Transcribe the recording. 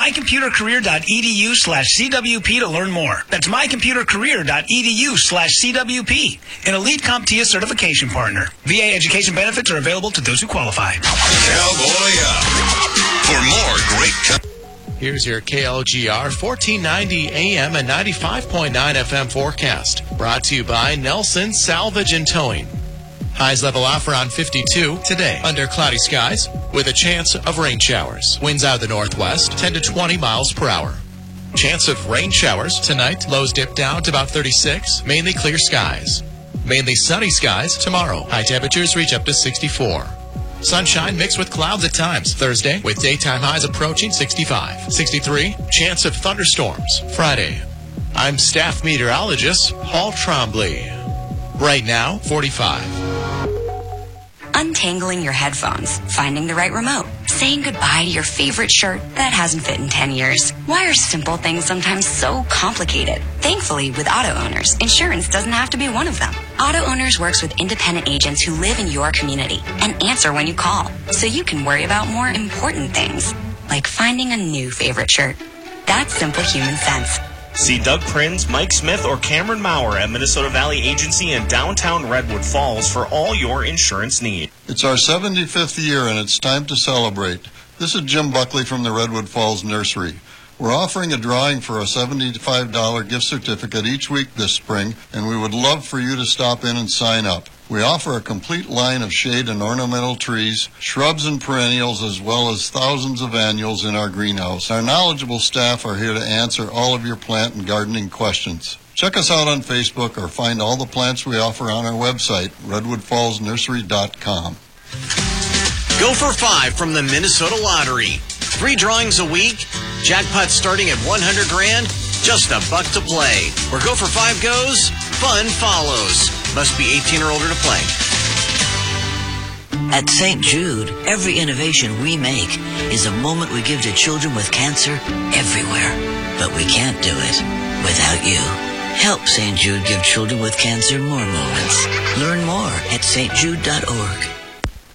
mycomputercareer.edu/CWP to learn more. That's mycomputercareer.edu/CWP, an elite CompTIA certification partner. VA education benefits are available to those who qualify. Cowboy Up. For more great Here's your KLGR 1490 AM and 95.9 FM forecast. Brought to you by Nelson Salvage and Towing. Highs level off around 52 today under cloudy skies with a chance of rain showers. Winds out of the northwest 10 to 20 miles per hour. Chance of rain showers tonight. Lows dip down to about 36. Mainly clear skies. Mainly sunny skies tomorrow. High temperatures reach up to 64. Sunshine mixed with clouds at times Thursday with daytime highs approaching 65. 63. Chance of thunderstorms Friday. I'm staff meteorologist Paul Trombley. Right now, 45. Untangling your headphones, finding the right remote, saying goodbye to your favorite shirt that hasn't fit in 10 years. Why are simple things sometimes so complicated? Thankfully, with Auto Owners, insurance doesn't have to be one of them. Auto Owners works with independent agents who live in your community and answer when you call, so you can worry about more important things, like finding a new favorite shirt. That's simple human sense. See Doug Prins, Mike Smith, or Cameron Maurer at Minnesota Valley Agency in downtown Redwood Falls for all your insurance needs. It's our 75th year and it's time to celebrate. This is Jim Buckley from the Redwood Falls Nursery. We're offering a drawing for a $75 gift certificate each week this spring, and we would love for you to stop in and sign up. We offer a complete line of shade and ornamental trees, shrubs and perennials, as well as thousands of annuals in our greenhouse. Our knowledgeable staff are here to answer all of your plant and gardening questions. Check us out on Facebook or find all the plants we offer on our website, redwoodfallsnursery.com. Go for 5 from the Minnesota Lottery. 3 drawings a week, jackpot starting at $100 grand, just $1 to play. Where Go for 5 goes, fun follows. Must be 18 or older to play. At St. Jude, every innovation we make is a moment we give to children with cancer everywhere. But we can't do it without you. Help St. Jude give children with cancer more moments. Learn more at stjude.org.